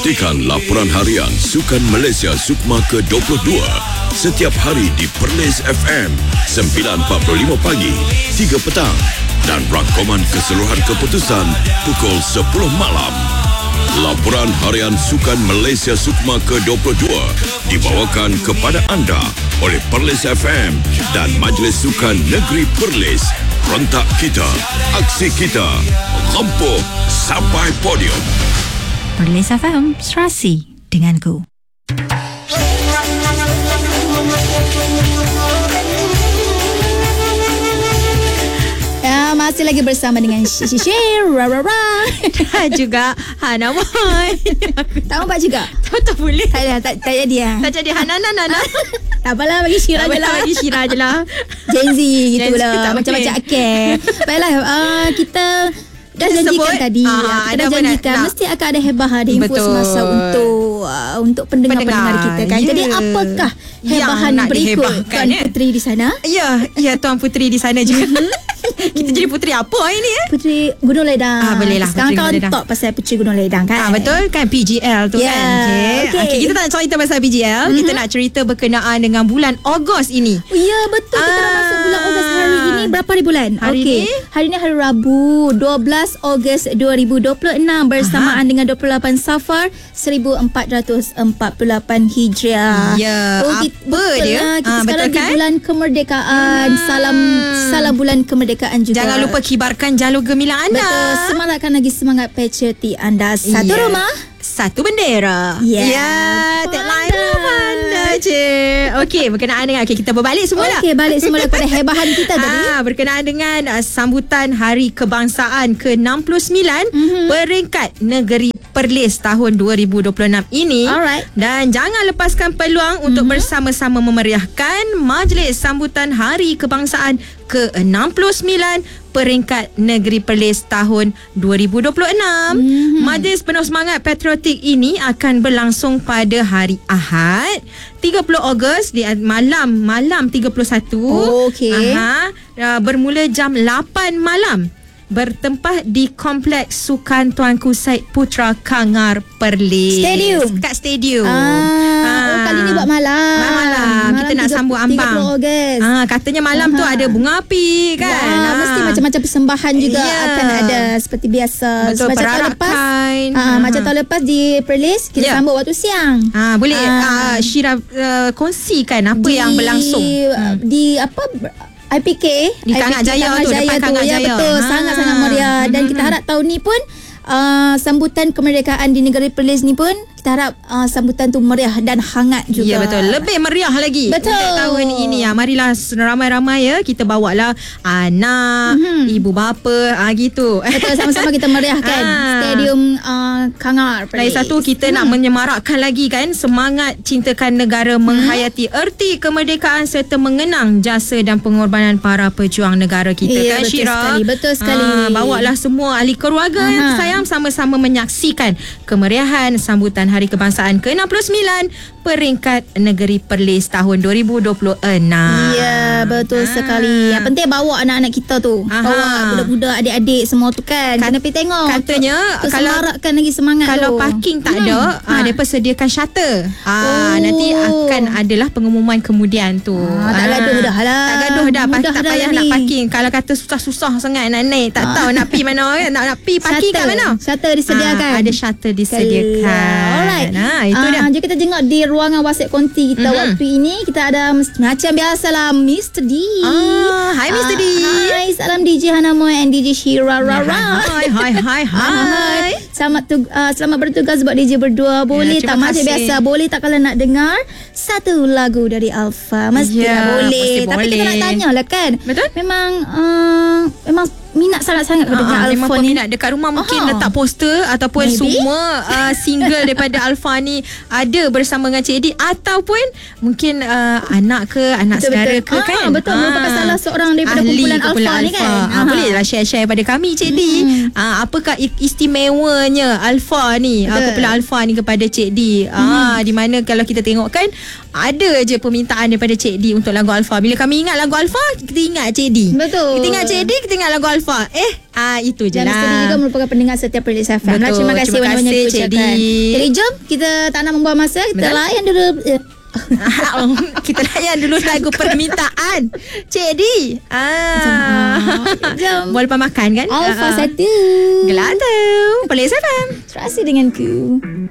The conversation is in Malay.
Nantikan laporan harian Sukan Malaysia Sukma ke-22 setiap hari di Perlis FM 9.45 pagi, 3 petang dan rangkuman keseluruhan keputusan pukul 10 malam. Laporan harian Sukan Malaysia Sukma ke-22 dibawakan kepada anda oleh Perlis FM dan Majlis Sukan Negeri Perlis. Rentak kita, aksi kita, gempuh sampai podium. Perlis FM, serasi denganku. Ya, masih lagi bersama dengan Rara Dan juga Hana Moy. Tahu Pak juga? Tak boleh. Tak jadi ya. Tak jadi Hana. Tak apalah, bagi Syira je lah. Bagi Syira je lah. Gen Z gitu Gen Z, lah. Macam-macam akeh. Baiklah, kita dah janjikan tadi. Kita dah janjikan mesti akan ada hebah, ada info semasa untuk pendengar-pendengar kita kan. Jadi apakah hebahan yang berikut Tuan Puteri di sana? Ya, Tuan Puteri di sana juga. Kita jadi puteri apa ini Puteri Gunung Ledang. Boleh lah. Sekarang kau talk pasal Puteri Gunung Ledang kan? Betul kan, PGL tu kan. Okay. Kita tak nak cerita pasal PGL. Kita nak cerita berkenaan dengan bulan Ogos ini. Ya, betul. Kita dah masuk bulan Ogos hari ini. Berapa hari bulan? Hari ini hari Rabu, 12 Ogos 2026 bersamaan dengan 28 Safar 1448 Hijriah. Ya, apa dia? Kita sekarang di bulan kemerdekaan. Salam bulan kemerdekaan juga. Jangan lupa kibarkan jalur gemilang anda. Betul. Semangatkan lagi semangat patriotik anda. Satu rumah, satu bendera. Tagline mana je. Okey, berkenaan dengan kita berbalik semula. Okey, balik semula kepada hebahan kita tadi. Berkenaan dengan sambutan Hari Kebangsaan ke-69 peringkat negeri Perlis tahun 2026 ini. Alright. Dan jangan lepaskan peluang untuk bersama-sama memeriahkan majlis sambutan Hari Kebangsaan ke-69 peringkat negeri Perlis tahun 2026. Majlis penuh semangat patriotik ini akan berlangsung pada hari Ahad 30 Ogos di malam 31. Okey. Bermula jam 8 malam. Bertempat di Kompleks Sukan Tuanku Syed Putra Kangar Perlis. Kat stadium. Kali ni buat malam. Kita nak sambut ambang. 30 Ogos. Katanya malam tu ada bunga api kan. Mesti macam-macam persembahan juga akan ada seperti biasa. Betul, macam tahun lepas. Macam tahun lepas di Perlis kita sambut waktu siang. Boleh Syira kongsikan apa yang berlangsung di apa IPK di Kangat Jaya tu, depan Kangat Jaya. Ya, betul. Sangat-sangat meriah. Dan kita harap tahun ni pun sambutan kemerdekaan di negeri Perlis ni pun kita harap sambutan tu meriah dan hangat juga. Ya, betul. Lebih meriah lagi. Betul. Untuk tahun ini marilah ramai-ramai kita bawa lah anak, ibu bapa gitu. Betul, sama-sama kita meriahkan stadium Kangar Perlis. Lagi satu, kita nak menyemarakkan lagi kan semangat cintakan negara, menghayati erti kemerdekaan serta mengenang jasa dan pengorbanan para pejuang negara kita kan, Syira. Betul sekali. Bawalah semua ahli keluarga yang sayang sama-sama menyaksikan kemeriahan sambutan Hari Kebangsaan ke-69 peringkat negeri Perlis tahun 2026. Ya, betul sekali. Yang penting bawa anak-anak kita tu. Bawa budak-budak, adik-adik semua tu kan. Kena pergi tengok. Katanya kalau semarakkan lagi semangat kalau tu. parking tak ada, mereka sediakan shuttle. Nanti akan adalah pengumuman kemudian tu. Tak gaduh dah lah. Tak gaduh dah. Tak payah nak ni. parking. Kalau kata susah-susah sangat nak naik, tak tahu nak pergi mana, nak pergi parking kat mana. Shuttle disediakan. Ada shuttle disediakan. Alright. Itu dia. Jom kita tengok di ruangan WhatsApp konti kita waktu ini. Kita ada macam biasalah Mr. D. Hai Mr. D. Hai, salam DJ Hana Moy and DJ Syira Rara. Hai. Selamat bertugas buat DJ berdua. Boleh tak macam biasa? Boleh tak kalau nak dengar satu lagu dari Alfa? Mesti boleh. Tapi kita nak tanya lah kan. Betul? Memang minat sangat-sangat dengan Alfa memang ni. peminat dekat rumah mungkin letak poster ataupun semua single daripada Alfa ni ada bersama dengan Cik Edi, ataupun mungkin anak ke anak saudara ke kan. Betul, merupakan salah seorang daripada kumpulan Alfa ni kan. Bolehlah share pada kami Cik Edi. Apakah istimewanya Alfa ni, kumpulan Alfa ni kepada Cik Edi. Di mana kalau kita tengok kan ada je permintaan daripada Cik Edi untuk lagu Alfa. Bila kami ingat lagu Alfa, kita ingat Cik Edi. Betul. Kita ingat Cik Edi, kita ingat lagu Alfa. Alfa. Itu je dan lah. Mr. D juga merupakan pendengar setiap Perlis FM. Betul. Terima kasih banyak-banyak diucapkan. Jadi jom kita tak nak membuang masa. Kita layan dulu. Kita layan dulu lagu permintaan Cik D. Jom. Boleh makan kan? Alfa 1 Gelata Perlis FM. Terasa denganku.